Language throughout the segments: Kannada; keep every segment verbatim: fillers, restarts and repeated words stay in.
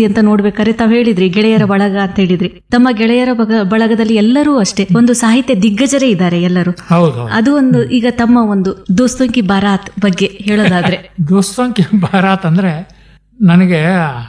ಆಸಕ್ತಿ ಅಂತ ನೋಡ್ಬೇಕಾದ್ರೆ ತಾವ್ ಹೇಳಿದ್ರಿ ಗೆಳೆಯರ ಬಳಗ ಅಂತ ಹೇಳಿದ್ರಿ. ತಮ್ಮ ಗೆಳೆಯರ ಬಗ- ಬಳಗದಲ್ಲಿ ಎಲ್ಲರೂ ಅಷ್ಟೇ ಒಂದು ಸಾಹಿತ್ಯ ದಿಗ್ಗಜರೇ ಇದ್ದಾರೆ ಎಲ್ಲರೂ. ಹೌದು. ಅದು ಒಂದು ಈಗ ತಮ್ಮ ಒಂದು ದೋಸ್ತೋಂ ಕಿ ಬಾರಾತ್ ಬಗ್ಗೆ ಹೇಳೋದಾದ್ರೆ ದೋಸ್ತೋಂ ಕಿ ಬಾರಾತ್ ಅಂದ್ರೆ ನನಗೆ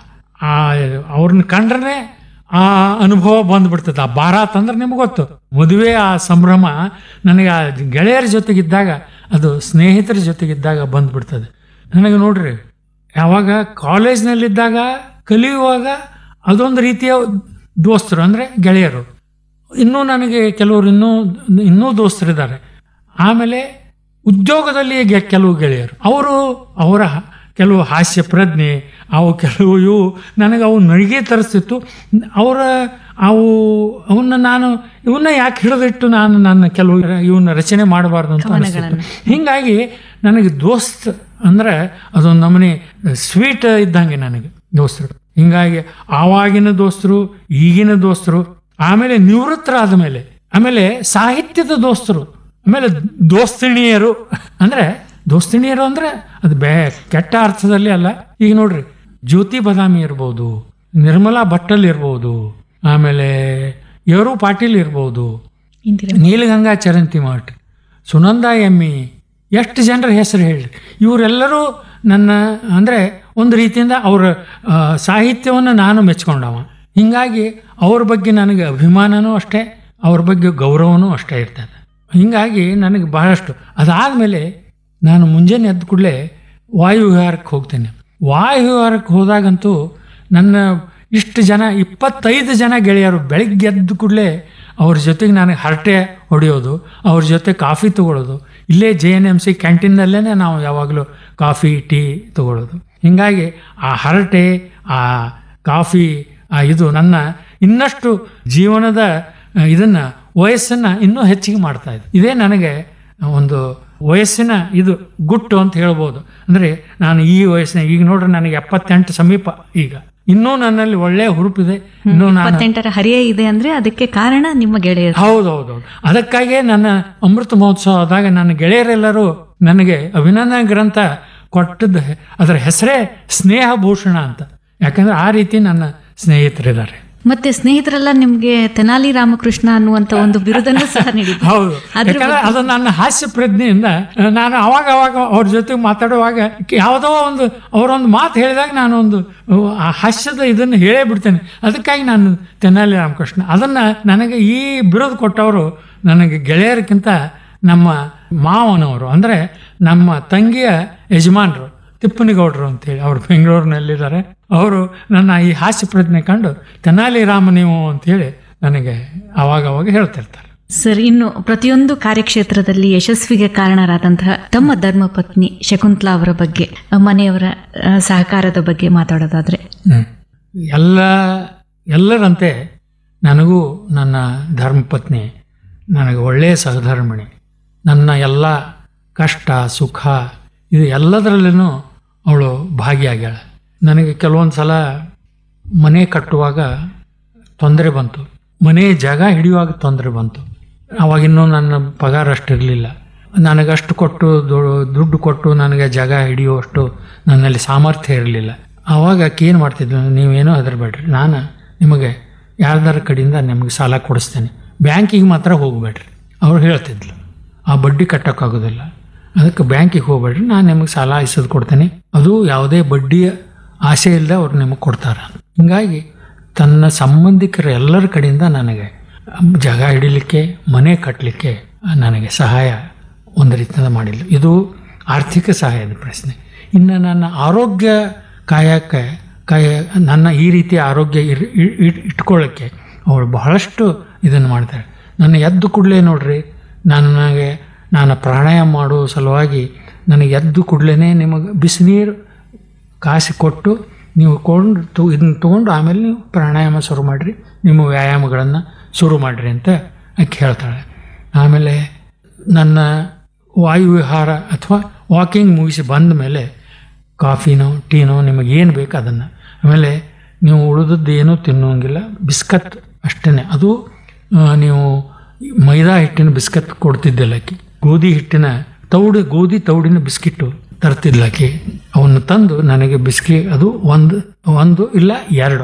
ಆ ಅವ್ರನ್ನ ಕಂಡ್ರೆ ಆ ಅನುಭವ ಬಂದ್ಬಿಡ್ತದೆ. ಆ ಬಾರಾತ್ ಅಂದ್ರೆ ನಿಮ್ಗೆ ಗೊತ್ತು, ಮದುವೆ ಆ ಸಂಭ್ರಮ ನನಗೆ ಆ ಗೆಳೆಯರ ಜೊತೆಗಿದ್ದಾಗ, ಅದು ಸ್ನೇಹಿತರ ಜೊತೆಗಿದ್ದಾಗ ಬಂದ್ಬಿಡ್ತದೆ. ನನಗೆ ನೋಡ್ರಿ, ಯಾವಾಗ ಕಾಲೇಜ್ನಲ್ಲಿದ್ದಾಗ ಕಲಿಯುವಾಗ ಅದೊಂದು ರೀತಿಯ ದೋಸ್ತರು ಅಂದರೆ ಗೆಳೆಯರು. ಇನ್ನೂ ನನಗೆ ಕೆಲವರು ಇನ್ನೂ ಇನ್ನೂ ದೋಸ್ತರಿದ್ದಾರೆ. ಆಮೇಲೆ ಉದ್ಯೋಗದಲ್ಲಿ ಗೆ- ಕೆಲವು ಗೆಳೆಯರು, ಅವರು ಅವರ ಕೆಲವು ಹಾಸ್ಯ ಪ್ರಜ್ಞೆ, ಅವು ಕೆಲವು ಇವು ನನಗೆ ಅವು ನಡಿಗೆ ತರಿಸ್ತಿತ್ತು. ಅವರ ಅವು ಅವನ್ನ ನಾನು ಇವನ್ನ ಯಾಕೆ ಹಿಡಿದಿಟ್ಟು ನಾನು ನನ್ನ ಕೆಲವು ಇವನ್ನ ರಚನೆ ಮಾಡಬಾರ್ದು ಅಂತ ಅನಿಸ್ತಿತ್ತು. ಹೀಗಾಗಿ ನನಗೆ ದೋಸ್ತ್ ಅಂದರೆ ಅದೊಂದು ನಮೂನೆ ಸ್ವೀಟ್ ಇದ್ದಂಗೆ ನನಗೆ ದೋಸ್ತರು. ಹಿಂಗಾಗಿ ಆವಾಗಿನ ದೋಸ್ತರು, ಈಗಿನ ದೋಸ್ತರು, ಆಮೇಲೆ ನಿವೃತ್ತರಾದ ಮೇಲೆ, ಆಮೇಲೆ ಸಾಹಿತ್ಯದ ದೋಸ್ತರು, ಆಮೇಲೆ ದೋಸ್ತಿಣಿಯರು. ಅಂದರೆ ದೋಸ್ತಿಣಿಯರು ಅಂದರೆ ಅದು ಬೇ ಕೆಟ್ಟ ಅರ್ಥದಲ್ಲಿ ಅಲ್ಲ. ಈಗ ನೋಡ್ರಿ, ಜ್ಯೋತಿ ಬದಾಮಿ ಇರ್ಬೋದು, ನಿರ್ಮಲಾ ಭಟ್ಟಲ್ ಇರ್ಬೋದು, ಆಮೇಲೆ ಯರು ಪಾಟೀಲ್ ಇರ್ಬೋದು, ನೀಲಗಂಗಾ ಚರಂತಿ ಮಠ್, ಸುನಂದ ಎಮ್ಮಿ, ಎಷ್ಟು ಜನರ ಹೆಸರು ಹೇಳಿ. ಇವರೆಲ್ಲರೂ ನನ್ನ ಅಂದರೆ ಒಂದು ರೀತಿಯಿಂದ ಅವರ ಸಾಹಿತ್ಯವನ್ನು ನಾನು ಮೆಚ್ಕೊಂಡವ. ಹೀಗಾಗಿ ಅವ್ರ ಬಗ್ಗೆ ನನಗೆ ಅಭಿಮಾನನೂ ಅಷ್ಟೇ, ಅವ್ರ ಬಗ್ಗೆ ಗೌರವನೂ ಅಷ್ಟೇ ಇರ್ತದೆ. ಹೀಗಾಗಿ ನನಗೆ ಬಹಳಷ್ಟು. ಅದಾದಮೇಲೆ ನಾನು ಮುಂಜಾನೆ ಎದ್ದ ಕೂಡಲೇ ವಾಯು ವಿಹಾರಕ್ಕೆ ಹೋಗ್ತೇನೆ. ವಾಯು ವಿಹಾರಕ್ಕೆ ಹೋದಾಗಂತೂ ನನ್ನ ಇಷ್ಟು ಜನ ಇಪ್ಪತ್ತೈದು ಜನ ಗೆಳೆಯರು ಬೆಳಗ್ಗೆ ಎದ್ದ ಕೂಡಲೇ ಅವ್ರ ಜೊತೆಗೆ ನನಗೆ ಹರಟೆ ಹೊಡೆಯೋದು, ಅವ್ರ ಜೊತೆ ಕಾಫಿ ತಗೊಳ್ಳೋದು. ಇಲ್ಲೇ ಜೆ ಎನ್ ಎಮ್ ಸಿ ಕ್ಯಾಂಟೀನಲ್ಲೇ ನಾವು ಯಾವಾಗಲೂ ಕಾಫಿ ಟೀ ತಗೊಳ್ಳೋದು. ಹೀಗಾಗಿ ಆ ಹರಟೆ, ಆ ಕಾಫಿ, ಆ ಇದು ನನ್ನ ಇನ್ನಷ್ಟು ಜೀವನದ ಇದನ್ನು ವಯಸ್ಸನ್ನು ಇನ್ನೂ ಹೆಚ್ಚಿಗೆ ಮಾಡ್ತಾ ಇದೆ. ಇದೇ ನನಗೆ ಒಂದು ವಯಸ್ಸಿನ ಇದು ಗುಟ್ಟು ಅಂತ ಹೇಳ್ಬೋದು. ಅಂದರೆ ನಾನು ಈ ವಯಸ್ಸಿನ ಈಗ ನೋಡ್ರಿ ನನಗೆ ಎಪ್ಪತ್ತೆಂಟು ಸಮೀಪ. ಈಗ ಇನ್ನೂ ನನ್ನಲ್ಲಿ ಒಳ್ಳೆಯ ಹುರುಪಿದೆ. ಇನ್ನೂ ನಾನು ಇಪ್ಪತ್ತೆಂಟರ ಹರಿಯೇ ಇದೆ ಅಂದ್ರೆ ಅದಕ್ಕೆ ಕಾರಣ ನಿಮ್ಮ ಗೆಳೆಯರು. ಹೌದೌದೌದು. ಅದಕ್ಕಾಗಿಯೇ ನನ್ನ ಅಮೃತ ಮಹೋತ್ಸವ ಆದಾಗ ನನ್ನ ಗೆಳೆಯರೆಲ್ಲರೂ ನನಗೆ ಅಭಿನಂದನಾ ಗ್ರಂಥ ಕೊಟ್ಟದ್ದು, ಅದರ ಹೆಸರೇ ಸ್ನೇಹ ಭೂಷಣ ಅಂತ. ಯಾಕಂದ್ರೆ ಆ ರೀತಿ ನನ್ನ ಸ್ನೇಹಿತರಿದ್ದಾರೆ. ಮತ್ತೆ ಸ್ನೇಹಿತರೆಲ್ಲ ನಿಮ್ಗೆ ತೆನಾಲಿ ರಾಮಕೃಷ್ಣ ಅನ್ನುವಂತ ಒಂದು ಬಿರುದನ್ನು ಸಹ ನೀಡಿದ್ರು. ಹೌದು, ಯಾಕಂದ್ರೆ ಅದು ನನ್ನ ಹಾಸ್ಯ ಪ್ರಜ್ಞೆಯಿಂದ ನಾನು ಅವಾಗ ಅವಾಗ ಅವ್ರ ಜೊತೆ ಮಾತಾಡುವಾಗ ಯಾವುದೋ ಒಂದು ಅವರೊಂದು ಮಾತು ಹೇಳಿದಾಗ ನಾನು ಒಂದು ಆ ಹಾಸ್ಯದ ಇದನ್ನು ಹೇಳೇ ಬಿಡ್ತೇನೆ. ಅದಕ್ಕಾಗಿ ನಾನು ತೆನಾಲಿ ರಾಮಕೃಷ್ಣ. ಅದನ್ನು ನನಗೆ ಈ ಬಿರುದು ಕೊಟ್ಟವರು ನನಗೆ ಗೆಳೆಯರಿಗಿಂತ ನಮ್ಮ ಮಾವನವರು, ಅಂದರೆ ನಮ್ಮ ತಂಗಿಯ ಯಜಮಾನರು ತಿಪ್ಪನಿಗೌಡರು ಅಂತೇಳಿ, ಅವರು ಬೆಂಗಳೂರಿನಲ್ಲಿದ್ದಾರೆ. ಅವರು ನನ್ನ ಈ ಹಾಸ್ಯ ಪ್ರಜ್ಞೆ ಕಂಡು ತೆನಾಲಿ ರಾಮ ನೀವು ಅಂತೇಳಿ ನನಗೆ ಅವಾಗ ಅವಾಗ ಹೇಳ್ತಿರ್ತಾರೆ. ಸರ್, ಇನ್ನು ಪ್ರತಿಯೊಂದು ಕಾರ್ಯಕ್ಷೇತ್ರದಲ್ಲಿ ಯಶಸ್ವಿಗೆ ಕಾರಣರಾದಂತಹ ತಮ್ಮ ಧರ್ಮಪತ್ನಿ ಶಕುಂತಲಾ ಅವರ ಬಗ್ಗೆ, ಮನೆಯವರ ಆ, ಸಹಕಾರದ ಬಗ್ಗೆ ಮಾತಾಡೋದಾದ್ರೆ? ಎಲ್ಲ ಎಲ್ಲರಂತೆ ನನಗೂ ನನ್ನ ಧರ್ಮಪತ್ನಿ ನನಗೆ ಒಳ್ಳೆಯ ಸಹಧರ್ಮಿಣಿ. ನನ್ನ ಎಲ್ಲ ಕಷ್ಟ ಸುಖ ಇದು ಎಲ್ಲದರಲ್ಲೂ ಅವಳು ಭಾಗಿಯಾಗ್ಯಾಳ. ನನಗೆ ಕೆಲವೊಂದು ಸಲ ಮನೆ ಕಟ್ಟುವಾಗ ತೊಂದರೆ ಬಂತು, ಮನೆ ಜಾಗ ಹಿಡಿಯುವಾಗ ತೊಂದರೆ ಬಂತು. ಅವಾಗಿನ್ನೂ ನನ್ನ ಪಗಾರ ಅಷ್ಟಿರಲಿಲ್ಲ. ನನಗಷ್ಟು ಕೊಟ್ಟು ದುಡ್ಡು ಕೊಟ್ಟು ನನಗೆ ಜಾಗ ಹಿಡಿಯುವಷ್ಟು ನನ್ನಲ್ಲಿ ಸಾಮರ್ಥ್ಯ ಇರಲಿಲ್ಲ. ಆವಾಗ ಆಕೆ ಏನು ಮಾಡ್ತಿದ್ಲು, ನೀವೇನೋ ಹೆದರಬೇಡ್ರಿ, ನಾನು ನಿಮಗೆ ಯಾರ್ದಾರ ಕಡೆಯಿಂದ ನಿಮಗೆ ಸಾಲ ಕೊಡಿಸ್ತೇನೆ, ಬ್ಯಾಂಕಿಗೆ ಮಾತ್ರ ಹೋಗಬೇಡ್ರಿ ಅವ್ರು ಹೇಳ್ತಿದ್ಲು. ಆ ಬಡ್ಡಿ ಕಟ್ಟೋಕ್ಕಾಗೋದಿಲ್ಲ, ಅದಕ್ಕೆ ಬ್ಯಾಂಕಿಗೆ ಹೋಗ್ಬೇಡ್ರಿ, ನಾನು ನಿಮಗೆ ಸಾಲ ಇಸೋದು ಕೊಡ್ತೇನೆ, ಅದು ಯಾವುದೇ ಬಡ್ಡಿಯ ಆಸೆ ಇಲ್ಲದೆ ಅವ್ರು ನಿಮಗೆ ಕೊಡ್ತಾರೆ. ಹೀಗಾಗಿ ತನ್ನ ಸಂಬಂಧಿಕರ ಎಲ್ಲರ ಕಡೆಯಿಂದ ನನಗೆ ಜಾಗ ಹಿಡಿಲಿಕ್ಕೆ, ಮನೆ ಕಟ್ಟಲಿಕ್ಕೆ ನನಗೆ ಸಹಾಯ ಒಂದು ರೀತಿಯಿಂದ ಮಾಡಿಲ್ಲ. ಇದು ಆರ್ಥಿಕ ಸಹಾಯದ ಪ್ರಶ್ನೆ. ಇನ್ನು ನನ್ನ ಆರೋಗ್ಯ ಕಾಯಕ್ಕೆ ಕಾಯ ನನ್ನ ಈ ರೀತಿಯ ಆರೋಗ್ಯ ಇರ್ ಇಟ್ಕೊಳ್ಳೋಕ್ಕೆ ಅವಳು ಬಹಳಷ್ಟು ಇದನ್ನು ಮಾಡ್ತಾಳೆ. ನನ್ನ ಎದ್ದು ಕೂಡಲೇ ನೋಡ್ರಿ, ನನಗೆ ನಾನು ಪ್ರಾಣಾಯಾಮ ಮಾಡೋ ಸಲುವಾಗಿ ನನಗೆ ಎದ್ದು ಕೂಡಲೇ ನಿಮಗೆ ಬಿಸಿನೀರು ಕಾಸಿ ಕೊಟ್ಟು ನೀವು ಕೊಂಡು ತು ಇದನ್ನು ತೊಗೊಂಡು ಆಮೇಲೆ ನೀವು ಪ್ರಾಣಾಯಾಮ ಶುರು ಮಾಡಿರಿ, ನಿಮ್ಮ ವ್ಯಾಯಾಮಗಳನ್ನು ಶುರು ಮಾಡಿರಿ ಅಂತ ಆಕೆ ಹೇಳ್ತಾಳೆ. ಆಮೇಲೆ ನನ್ನ ವಾಯುವಿಹಾರ ಅಥವಾ ವಾಕಿಂಗ್ ಮುಗಿಸಿ ಬಂದ ಮೇಲೆ ಕಾಫಿನೋ ಟೀನೋ ನಿಮಗೇನು ಬೇಕು ಅದನ್ನು, ಆಮೇಲೆ ನೀವು ಉಳಿದದ್ದು ಏನೂ ತಿನ್ನೋಂಗಿಲ್ಲ, ಬಿಸ್ಕತ್ ಅಷ್ಟೇ. ಅದು ನೀವು ಮೈದಾ ಹಿಟ್ಟಿನ ಬಿಸ್ಕತ್ ಕೊಡ್ತಿದ್ದೆಲ್ಲಕ್ಕೆ, ಗೋಧಿ ಹಿಟ್ಟಿನ ತೌಡು ಗೋಧಿ ತೌಡಿನ ಬಿಸ್ಕಿಟ್ಟು ತರ್ತಿದ್ಲಾಕಿ. ಅವನ್ನು ತಂದು ನನಗೆ ಬಿಸ್ಕಿ ಅದು ಒಂದು ಒಂದು ಇಲ್ಲ ಎರಡು